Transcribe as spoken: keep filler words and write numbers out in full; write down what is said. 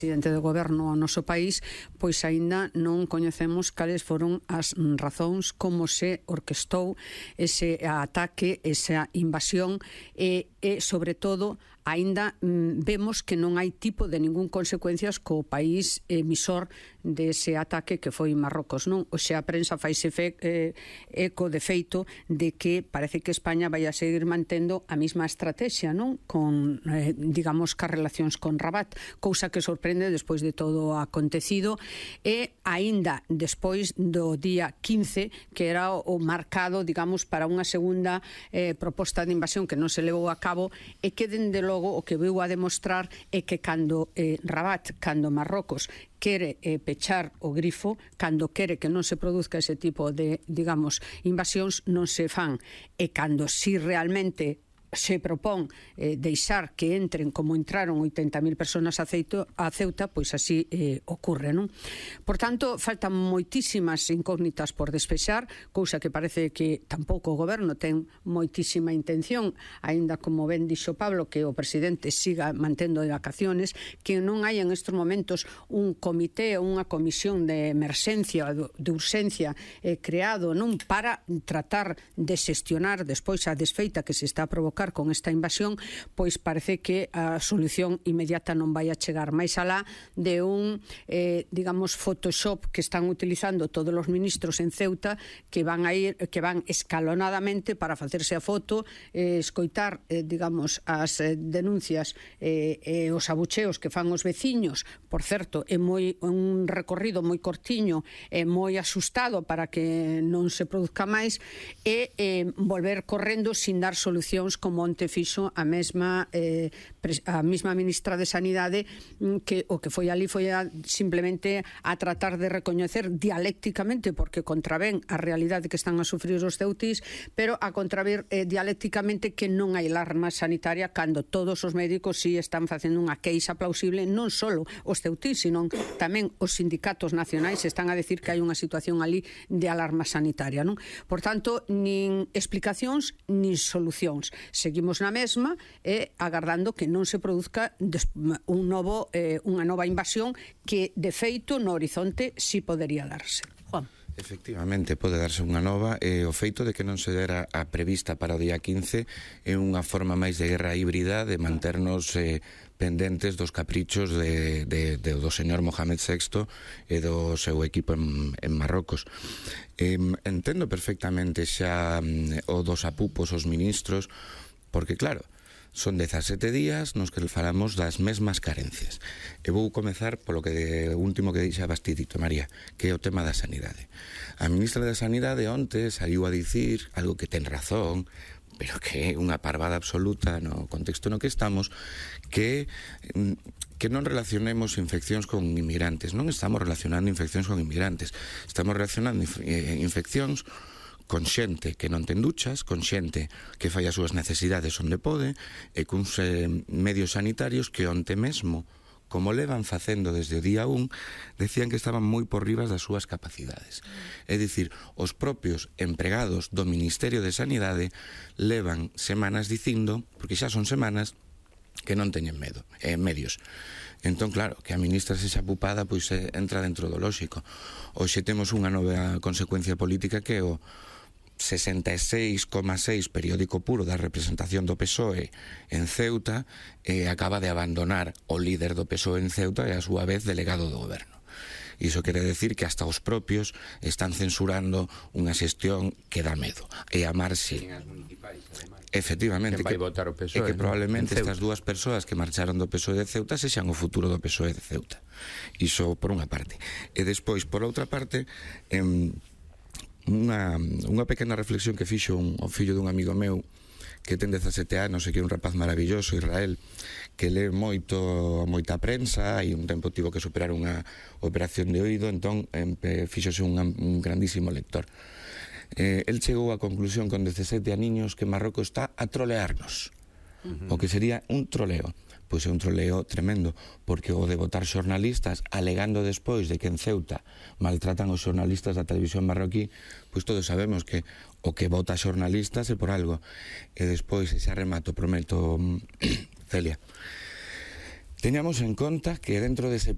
presidente do goberno ao noso país, pois aínda non coñecemos cales foron as razóns como se orquestou ese ataque, esa invasión e, e sobre todo, aínda mm, vemos que non hai tipo de ningún consecuencias co país emisor dese ataque que foi Marrocos, non? O sea, a prensa faise fe, eh, eco de feito de que parece que España vai a seguir mantendo a mesma estrategia, non? Con, eh, digamos, cas relacións con Rabat, cousa que sorprende despois de todo o acontecido e aínda despois do día quince, que era o marcado, digamos, para unha segunda eh, proposta de invasión que non se levou a cabo e que, dende logo, o que veu a demostrar é que cando eh, Rabat, cando Marrocos quere eh, pechar o grifo, cando quere que non se produzca ese tipo de, digamos, invasións, non se fan. E cando si realmente se propón eh, deixar que entren como entraron oitenta mil personas a, Ceito, a Ceuta, pois así eh, ocorre, non? Por tanto, faltan moitísimas incógnitas por despexar, cousa que parece que tampouco o goberno ten moitísima intención, aínda como ben dixo Pablo, que o presidente siga mantendo de vacaciones, que non hai en estes momentos un comité ou unha comisión de emerxencia, de urxencia eh, creado, non, para tratar de xestionar despois a desfeita que se está a provocar con esta invasión, pois parece que a solución inmediata non vai a chegar máis alá de un, eh, digamos, Photoshop que están utilizando todos os ministros en Ceuta, que van a ir, que van escalonadamente para facerse a foto, eh, escoitar, eh, digamos, as eh, denuncias e eh, eh, os abucheos que fan os veciños. Por certo, é moi un recorrido moi cortiño e moi asustado para que non se produzca máis e eh, volver correndo sin dar solucións como onte fixo a mesma eh, a mesma ministra de Sanidade, que o que foi ali foi a, simplemente a tratar de recoñecer dialécticamente, porque contravén a realidade que están a sufrir os ceutís, pero a contraver eh, dialécticamente que non hai alarma sanitaria cando todos os médicos si están facendo unha queixa plausible, non só os ceutís, sino tamén os sindicatos nacionais están a decir que hai unha situación ali de alarma sanitaria, non? Por tanto, nin explicacións nin solucións. Seguimos na mesma e agardando que non se produzca un novo, eh, unha nova invasión que, de feito, no horizonte si podería darse. Juan. Efectivamente, pode darse unha nova e o feito de que non se dera a prevista para o día quince é unha forma máis de guerra híbrida de manternos eh, pendentes dos caprichos de, de, de, do señor Mohamed sexto e do seu equipo en, en Marrocos. Eh, entendo perfectamente xa o dos apupos os ministros, porque claro, son dezasete días nos que falamos das mesmas carencias. E vou comezar polo que de último que dixa Bastidito, María, que é o tema da sanidade. A ministra da Sanidade onte saiu a dicir algo que ten razón, pero que é unha parvada absoluta no contexto no que estamos, que que non relacionemos infeccións con inmigrantes. Non estamos relacionando infeccións con inmigrantes, estamos relacionando infeccións con xente que non ten duchas, con xente que fai as súas necesidades onde pode, e cuns eh, medios sanitarios que onte mesmo, como levan facendo desde o día un, decían que estaban moi por riba das súas capacidades. É dicir, os propios empregados do Ministerio de Sanidade levan semanas dicindo, porque xa son semanas, que non teñen medo, eh, medios. Entón, claro, que a ministra se xa pupada, pois eh, entra dentro do lóxico. Hoxe temos unha nova consecuencia política que é o sesenta e seis coma seis periódico puro da representación do P S O E en Ceuta e acaba de abandonar o líder do P S O E en Ceuta e a súa vez delegado do goberno. Iso quere decir que hasta os propios están censurando unha xestión que dá medo. E a marxe, efectivamente, que, votar o P S O E, e que probablemente estas dúas persoas que marcharon do P S O E de Ceuta sexan o futuro do P S O E de Ceuta. Iso por unha parte. E despois, por outra parte, em, Unha, unha pequena reflexión que fixo un, o fillo dun amigo meu que ten dezasete anos e que é un rapaz maravilloso, Israel, que lee moito, moita prensa e un tempo tivo que superar unha operación de oído, entón eh, fixose un, un grandísimo lector. Eh, el chegou á conclusión con dezasete aniños que Marrocos está a trolearnos, uh-huh. o que sería un troleo. Pois é un troleo tremendo, porque o de votar xornalistas alegando despois de que en Ceuta maltratan os xornalistas da televisión marroquí, pois todos sabemos que o que vota xornalistas é por algo. E despois, ese remato, prometo, Celia, teñamos en conta que dentro dese